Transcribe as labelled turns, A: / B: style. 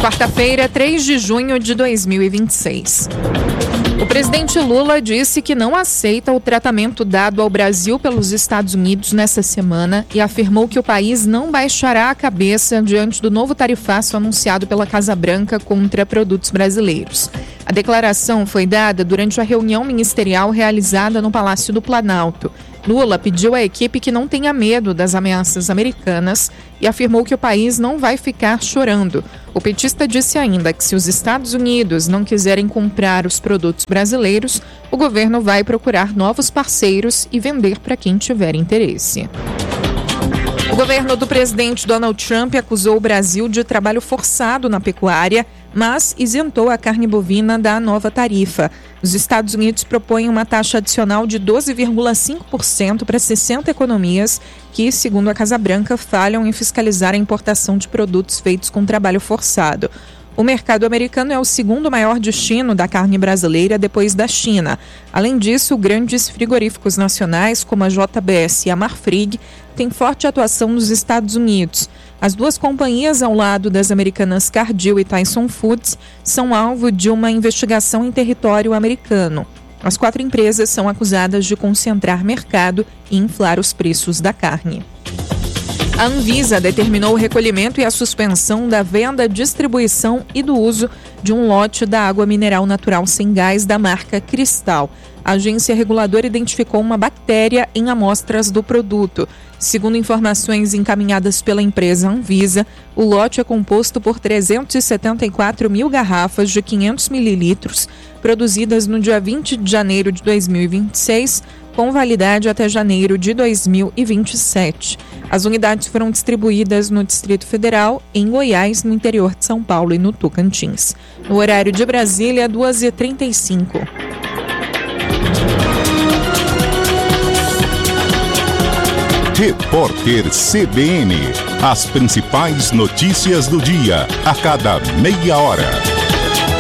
A: quarta-feira, 3 de junho de 2026. O presidente Lula disse que não aceita o tratamento dado ao Brasil pelos Estados Unidos nessa semana e afirmou que o país não baixará a cabeça diante do novo tarifaço anunciado pela Casa Branca contra produtos brasileiros. A declaração foi dada durante a reunião ministerial realizada no Palácio do Planalto. Lula pediu à equipe que não tenha medo das ameaças americanas e afirmou que o país não vai ficar chorando. O petista disse ainda que se os Estados Unidos não quiserem comprar os produtos brasileiros, o governo vai procurar novos parceiros e vender para quem tiver interesse. O governo do presidente Donald Trump acusou o Brasil de trabalho forçado na pecuária, mas isentou a carne bovina da nova tarifa. Os Estados Unidos propõem uma taxa adicional de 12,5% para 60 economias que, segundo a Casa Branca, falham em fiscalizar a importação de produtos feitos com trabalho forçado. O mercado americano é o segundo maior destino da carne brasileira depois da China. Além disso, grandes frigoríficos nacionais, como a JBS e a Marfrig, têm forte atuação nos Estados Unidos. As duas companhias, ao lado das americanas Cargill e Tyson Foods, são alvo de uma investigação em território americano. As 4 empresas são acusadas de concentrar mercado e inflar os preços da carne. A Anvisa determinou o recolhimento e a suspensão da venda, distribuição e do uso de um lote da água mineral natural sem gás da marca Cristal. A agência reguladora identificou uma bactéria em amostras do produto. Segundo informações encaminhadas pela empresa Anvisa, o lote é composto por 374 mil garrafas de 500 mililitros, produzidas no dia 20 de janeiro de 2026, com validade até janeiro de 2027. As unidades foram distribuídas no Distrito Federal, em Goiás, no interior de São Paulo e no Tocantins. No horário de Brasília, 2h35.
B: Repórter CBN. As principais notícias do dia, a cada meia hora.